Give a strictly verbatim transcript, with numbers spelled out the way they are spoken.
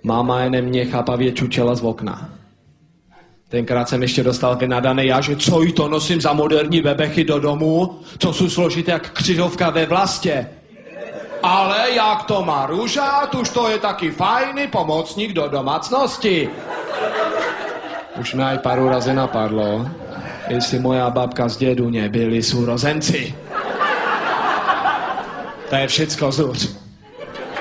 Máma jenom mě chápavě čučela z okna. Tenkrát jsem ještě dostal vynadaný já, že co jí to nosím za moderní bebechy do domu, co jsou složité jak křižovka ve vlastě. Ale jak to má růžat, už to je taky fajný pomocník do domácnosti. Už mi aj pár razy napadlo, jestli moja babka z dědu nebyli sourozenci. To je všecko zuř.